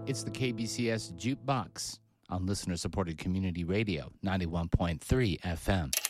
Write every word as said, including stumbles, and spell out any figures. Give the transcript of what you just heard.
It's the K B C S Jukebox on listener-supported community radio, ninety-one point three F M.